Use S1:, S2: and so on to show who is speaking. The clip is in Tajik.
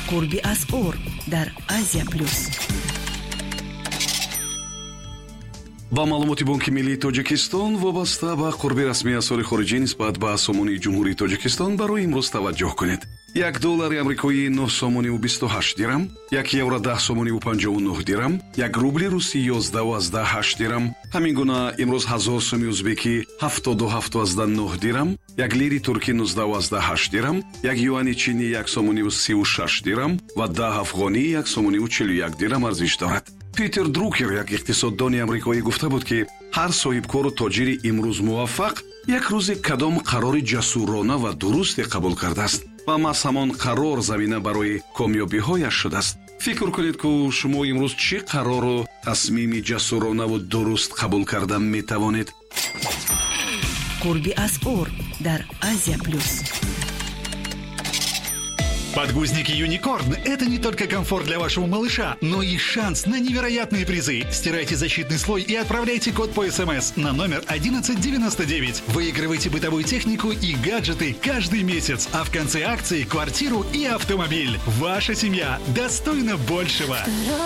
S1: قربی از اور در آسیا پلюс.
S2: با маълумоти Бонки Миллии Тоҷикистон вобаста ба қурби расмии асъори хориҷӣ нисбат ба сомони Ҷумҳурии Тоҷикистон барои имрӯз таваҷҷӯҳ кунед. $1 амрикоӣ 9.28 дирам, €1 10.59 дирам, ₹1 русӣ 11.8 дирам. ҳамин гуна имрӯз 1000 соми узбекӣ 77.9 дирам, 1 лири туркӣ 19.8 дирам, 1 юани чинӣ 1.36 дирам ва 10 афғонӣ 1.41 дирам арзиш дорад. Питер Друкер, як иқтисоддони амрикоӣ, гуфта буд ки ҳар соҳибкору тоҷири имрӯз муваффақ як рӯзе кадом қарори ҷасурона ва дурусте қабул кардааст ва маҳз ҳамон қарор замина барои комёбиҳояш шудааст. фикр кунед ки шумо имрӯз чӣ қарору тасмими ҷасуронаву дуруст қабул карда метавонед?
S1: قربی از اور در آسیا پلюс.
S3: Подгузники Unicorn – это не только комфорт для вашего малыша, но и шанс на невероятные призы. Стирайте защитный слой и отправляйте код по СМС на номер 1199. Выигрывайте бытовую технику и гаджеты каждый месяц, а в конце акции – квартиру и автомобиль. Ваша семья достойна большего.